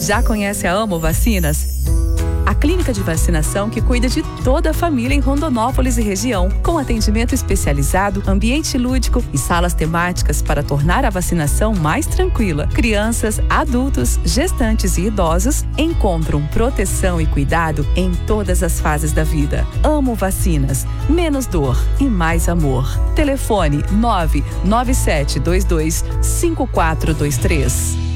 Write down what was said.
Já conhece a Amo Vacinas? A clínica de vacinação que cuida de toda a família em Rondonópolis e região, com atendimento especializado, ambiente lúdico e salas temáticas para tornar a vacinação mais tranquila. Crianças, adultos, gestantes e idosos encontram proteção e cuidado em todas as fases da vida. Amo Vacinas. Menos dor e mais amor. Telefone 997225423.